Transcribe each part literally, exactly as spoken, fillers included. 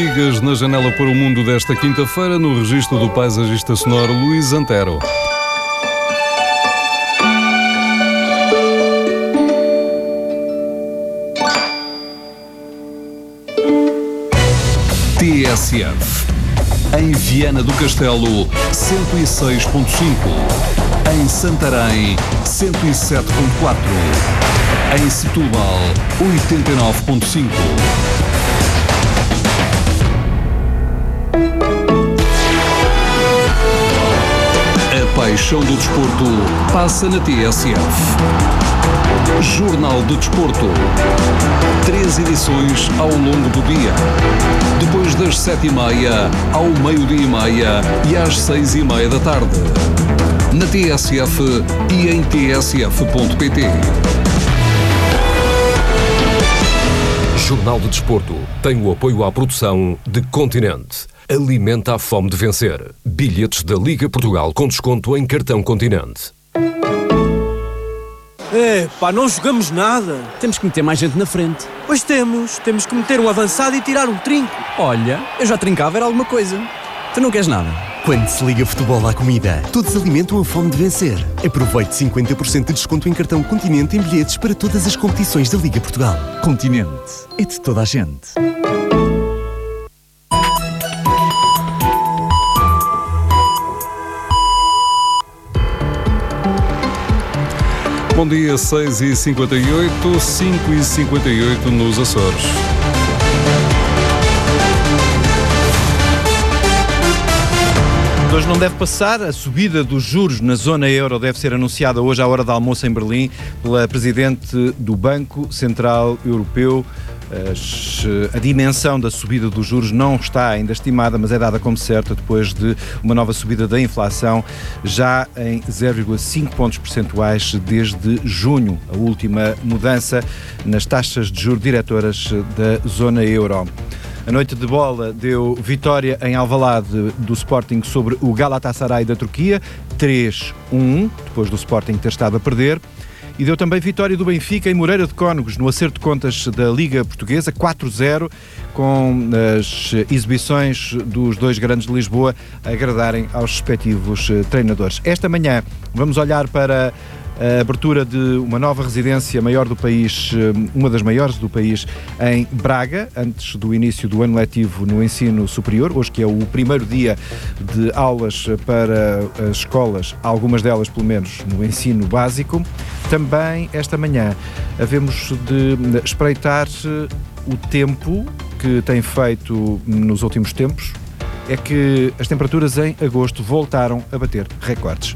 Ligas na janela para o mundo desta quinta-feira, no registro do paisagista sonoro Luís Antero. T S F. Em Viana do Castelo, cento e seis ponto cinco. Em Santarém, cento e sete ponto quatro. Em Setúbal, oitenta e nove ponto cinco. A paixão do desporto passa na T S F. Jornal do Desporto. Três edições ao longo do dia. Depois das sete e meia, ao meio-dia e meia e às seis e meia da tarde. Na T S F e em t s f ponto p t. Jornal do Desporto tem o apoio à produção de Continente. Alimenta a fome de vencer. Bilhetes da Liga Portugal com desconto em cartão Continente. É, pá, não jogamos nada. Temos que meter mais gente na frente. Pois temos. Temos que meter um avançado e tirar um trinco. Olha, eu já trincava, era alguma coisa. Tu não queres nada? Quando se liga futebol à comida, todos alimentam a fome de vencer. Aproveite cinquenta por cento de desconto em cartão Continente em bilhetes para todas as competições da Liga Portugal. Continente. É de toda a gente. Bom dia, seis e cinquenta e oito, cinco e cinquenta e oito nos Açores. Hoje não deve passar, a subida dos juros na zona euro deve ser anunciada hoje à hora do almoço em Berlim pela Presidente do Banco Central Europeu. As, a dimensão da subida dos juros não está ainda estimada, mas é dada como certa depois de uma nova subida da inflação já em zero vírgula cinco pontos percentuais desde junho, a última mudança nas taxas de juros diretoras da zona euro. A noite de bola deu vitória em Alvalade do Sporting sobre o Galatasaray da Turquia, três a um, depois do Sporting ter estado a perder. E deu também vitória do Benfica em Moreira de Cónegos, no acerto de contas da Liga Portuguesa, quatro a zero, com as exibições dos dois grandes de Lisboa a agradarem aos respectivos treinadores. Esta manhã vamos olhar para a abertura de uma nova residência maior do país, uma das maiores do país, em Braga, antes do início do ano letivo no ensino superior, hoje que é o primeiro dia de aulas para as escolas, algumas delas pelo menos no ensino básico. Também esta manhã havemos de espreitar o tempo que tem feito nos últimos tempos, é que as temperaturas em agosto voltaram a bater recordes.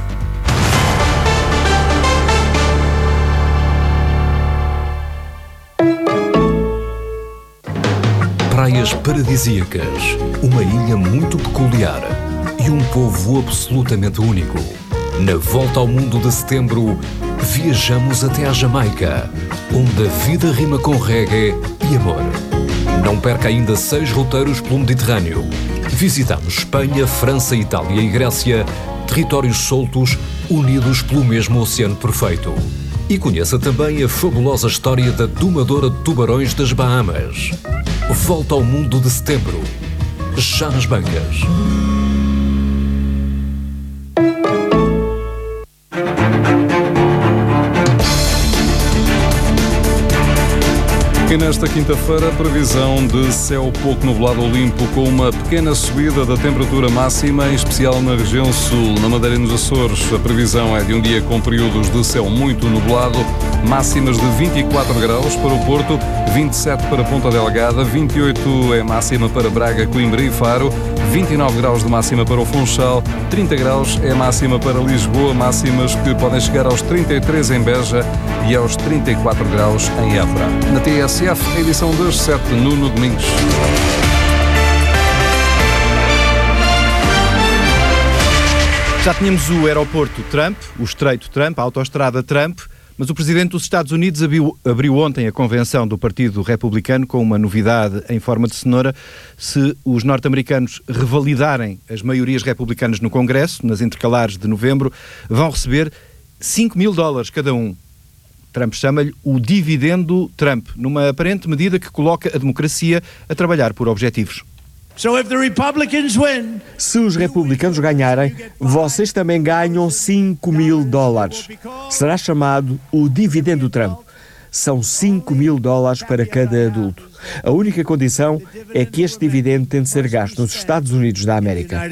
Praias paradisíacas, uma ilha muito peculiar e um povo absolutamente único. Na volta ao mundo de setembro, viajamos até à Jamaica, onde a vida rima com reggae e amor. Não perca ainda seis roteiros pelo Mediterrâneo. Visitamos Espanha, França, Itália e Grécia, territórios soltos unidos pelo mesmo oceano perfeito. E conheça também a fabulosa história da domadora de tubarões das Bahamas. Volta ao mundo de setembro, já nas bancas. E nesta quinta-feira, previsão de céu pouco nublado ou limpo, com uma pequena subida da temperatura máxima, em especial na região sul, na Madeira e nos Açores. A previsão é de um dia com períodos de céu muito nublado, máximas de vinte e quatro graus para o Porto, vinte e sete para Ponta Delgada, vinte e oito é máxima para Braga, Coimbra e Faro, vinte e nove graus de máxima para o Funchal, trinta graus é máxima para Lisboa, máximas que podem chegar aos trinta e três em Beja e aos trinta e quatro graus em Évora. Na T S F, edição das sete, Nuno Domingos. Já tínhamos o aeroporto Trump, o Estreito Trump, a autoestrada Trump, mas o Presidente dos Estados Unidos abriu, abriu ontem a convenção do Partido Republicano com uma novidade em forma de cenoura. Se os norte-americanos revalidarem as maiorias republicanas no Congresso, nas intercalares de novembro, vão receber cinco mil dólares cada um. Trump chama-lhe o dividendo Trump, numa aparente medida que coloca a democracia a trabalhar por objetivos. So if the Republicans win, se os republicanos ganharem, vocês também ganham cinco mil dólares. Será chamado o dividendo Trump. São cinco mil dólares para cada adulto. A única condição é que este dividendo tem de ser gasto nos Estados Unidos da América.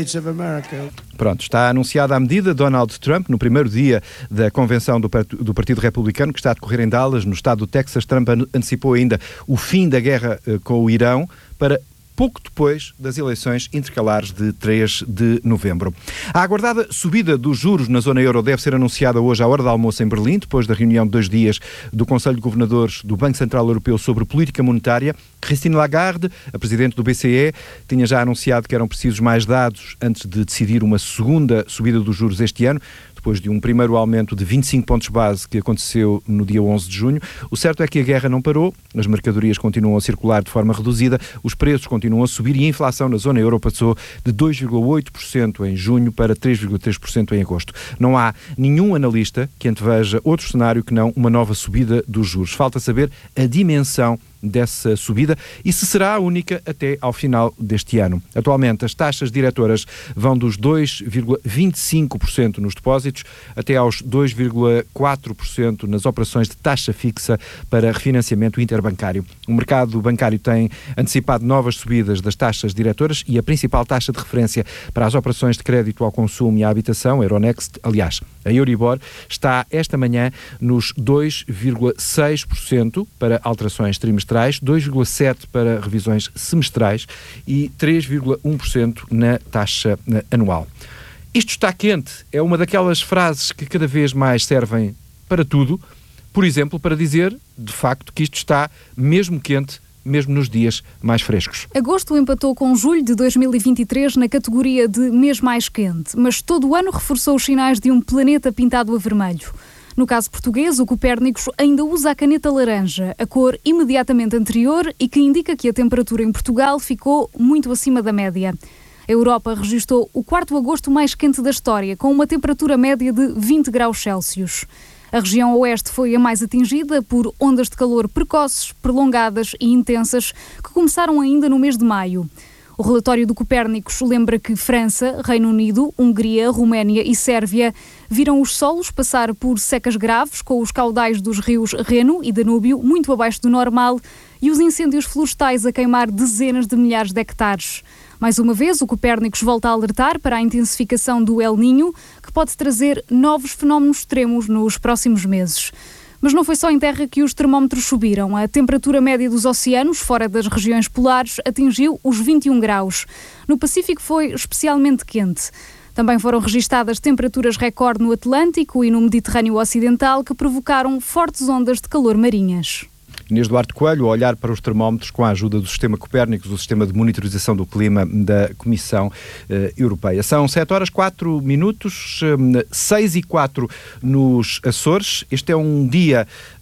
Pronto, está anunciada a medida. Donald Trump, no primeiro dia da convenção do, do Partido Republicano, que está a decorrer em Dallas, no estado do Texas, Trump antecipou ainda o fim da guerra uh, com o Irão para pouco depois das eleições intercalares de três de novembro. A aguardada subida dos juros na zona euro deve ser anunciada hoje à hora do almoço em Berlim, depois da reunião de dois dias do Conselho de Governadores do Banco Central Europeu sobre política monetária. Christine Lagarde, a presidente do B C E, tinha já anunciado que eram precisos mais dados antes de decidir uma segunda subida dos juros este ano, depois de um primeiro aumento de vinte e cinco pontos base que aconteceu no dia onze de junho. O certo é que a guerra não parou, as mercadorias continuam a circular de forma reduzida, os preços continuam a subir e a inflação na zona euro passou de dois vírgula oito por cento em junho para três vírgula três por cento em agosto. Não há nenhum analista que anteveja outro cenário que não uma nova subida dos juros. Falta saber a dimensão dessa subida e se será a única até ao final deste ano. Atualmente, as taxas diretoras vão dos dois vírgula vinte e cinco por cento nos depósitos até aos dois vírgula quatro por cento nas operações de taxa fixa para refinanciamento interbancário. O mercado bancário tem antecipado novas subidas das taxas diretoras e a principal taxa de referência para as operações de crédito ao consumo e à habitação, Euronext, aliás, a Euribor, está esta manhã nos dois vírgula seis por cento para alterações trimestrais, dois vírgula sete por cento para revisões semestrais e três vírgula um por cento na taxa anual. Isto está quente é uma daquelas frases que cada vez mais servem para tudo, por exemplo, para dizer, de facto, que isto está mesmo quente, mesmo nos dias mais frescos. Agosto empatou com julho de dois mil e vinte e três na categoria de mês mais quente, mas todo o ano reforçou os sinais de um planeta pintado a vermelho. No caso português, o Copérnicos ainda usa a caneta laranja, a cor imediatamente anterior e que indica que a temperatura em Portugal ficou muito acima da média. A Europa registrou o quarto agosto mais quente da história, com uma temperatura média de vinte graus Celsius. A região oeste foi a mais atingida por ondas de calor precoces, prolongadas e intensas, que começaram ainda no mês de maio. O relatório do Copérnicos lembra que França, Reino Unido, Hungria, Roménia e Sérvia viram os solos passar por secas graves, com os caudais dos rios Reno e Danúbio muito abaixo do normal e os incêndios florestais a queimar dezenas de milhares de hectares. Mais uma vez, o Copérnicos volta a alertar para a intensificação do El Niño, que pode trazer novos fenómenos extremos nos próximos meses. Mas não foi só em terra que os termómetros subiram. A temperatura média dos oceanos, fora das regiões polares, atingiu os vinte e um graus. No Pacífico foi especialmente quente. Também foram registadas temperaturas recorde no Atlântico e no Mediterrâneo Ocidental, que provocaram fortes ondas de calor marinhas. Inês Duarte Coelho, a olhar para os termómetros com a ajuda do sistema Copérnicos, o sistema de monitorização do clima da Comissão eh, Europeia. São sete horas, quatro minutos, eh, seis e quatro nos Açores. Este é um dia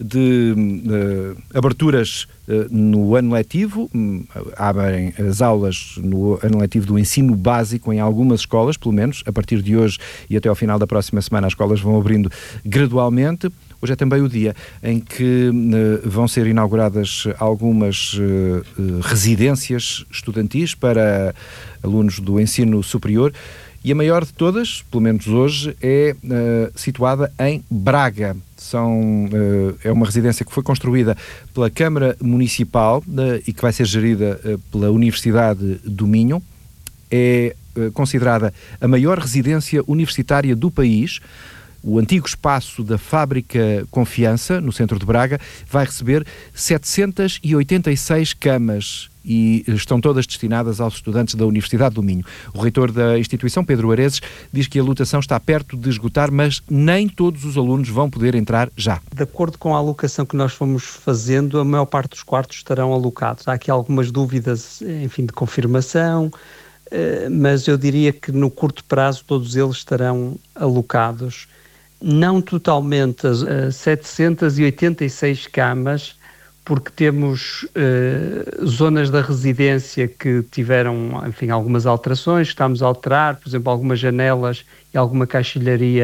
de eh, aberturas eh, no ano letivo. Abrem as aulas no ano letivo do ensino básico em algumas escolas, pelo menos. A partir de hoje e até ao final da próxima semana as escolas vão abrindo gradualmente. Hoje é também o dia em que uh, vão ser inauguradas algumas uh, uh, residências estudantis para alunos do ensino superior e a maior de todas, pelo menos hoje, é uh, situada em Braga. São, uh, é uma residência que foi construída pela Câmara Municipal uh, e que vai ser gerida uh, pela Universidade do Minho. É uh, considerada a maior residência universitária do país. O antigo espaço da Fábrica Confiança, no centro de Braga, vai receber setecentas e oitenta e seis camas e estão todas destinadas aos estudantes da Universidade do Minho. O reitor da instituição, Pedro Areses, diz que a lotação está perto de esgotar, mas nem todos os alunos vão poder entrar já. De acordo com a alocação que nós fomos fazendo, a maior parte dos quartos estarão alocados. Há aqui algumas dúvidas, enfim, de confirmação, mas eu diria que no curto prazo todos eles estarão alocados. Não totalmente as uh, setecentas e oitenta e seis camas, porque temos uh, zonas da residência que tiveram, enfim, algumas alterações, estamos a alterar, por exemplo, algumas janelas e alguma caixilharia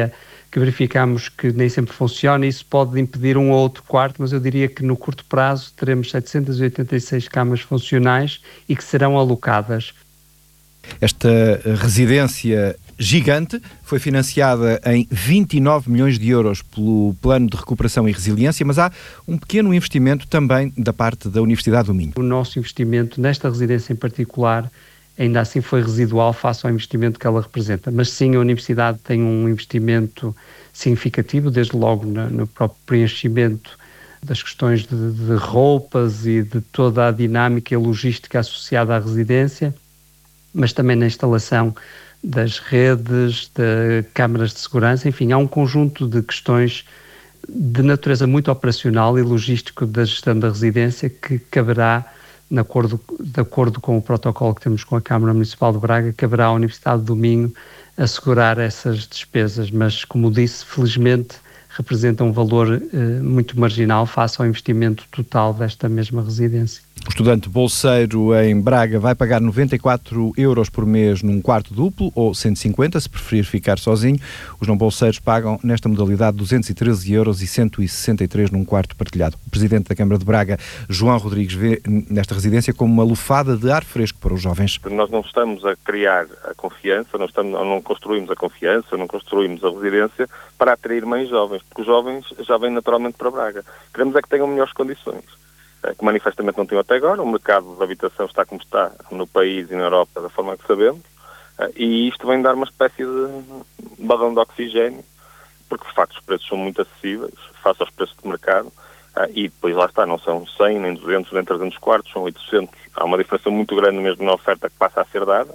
que verificamos que nem sempre funciona, e isso pode impedir um ou outro quarto, mas eu diria que no curto prazo teremos setecentas e oitenta e seis camas funcionais e que serão alocadas. Esta residência gigante foi financiada em vinte e nove milhões de euros pelo Plano de Recuperação e Resiliência, mas há um pequeno investimento também da parte da Universidade do Minho. O nosso investimento nesta residência em particular ainda assim foi residual face ao investimento que ela representa, mas sim a Universidade tem um investimento significativo, desde logo no, no próprio preenchimento das questões de, de roupas e de toda a dinâmica e logística associada à residência, mas também na instalação das redes, de câmaras de segurança, enfim, há um conjunto de questões de natureza muito operacional e logístico da gestão da residência que caberá, de acordo, de acordo com o protocolo que temos com a Câmara Municipal de Braga, caberá à Universidade do Minho assegurar essas despesas, mas, como disse, felizmente representa um valor eh, muito marginal face ao investimento total desta mesma residência. O estudante bolseiro em Braga vai pagar noventa e quatro euros por mês num quarto duplo, ou cento e cinquenta se preferir ficar sozinho. Os não bolseiros pagam nesta modalidade duzentos e treze euros e cento e sessenta e três num quarto partilhado. O presidente da Câmara de Braga, João Rodrigues, vê nesta residência como uma lufada de ar fresco para os jovens. Nós não estamos a criar a confiança, não, estamos, não construímos a confiança, não construímos a residência para atrair mais jovens, porque os jovens já vêm naturalmente para Braga. Queremos é que tenham melhores condições, que manifestamente não tinham até agora. O mercado de habitação está como está no país e na Europa, da forma que sabemos, e isto vem dar uma espécie de balão de oxigênio, porque de facto os preços são muito acessíveis face aos preços de mercado, e depois lá está, não são cem, nem duzentos, nem trezentos quartos, são oitocentos. Há uma diferença muito grande mesmo na oferta que passa a ser dada.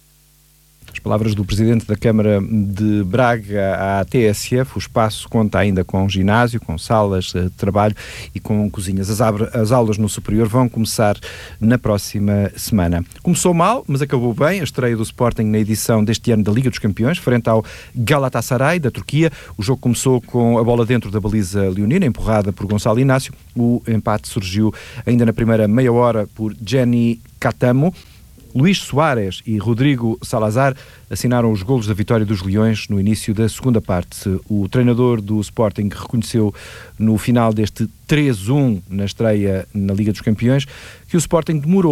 As palavras do Presidente da Câmara de Braga à T S F. O espaço conta ainda com ginásio, com salas de trabalho e com cozinhas. As, abra, as aulas no superior vão começar na próxima semana. Começou mal, mas acabou bem. A estreia do Sporting na edição deste ano da Liga dos Campeões, frente ao Galatasaray, da Turquia. O jogo começou com a bola dentro da baliza leonina, empurrada por Gonçalo Inácio. O empate surgiu ainda na primeira meia hora por Jenny Catamo. Luís Soares e Rodrigo Salazar assinaram os golos da vitória dos Leões no início da segunda parte. O treinador do Sporting reconheceu no final deste três a um na estreia na Liga dos Campeões que o Sporting demorou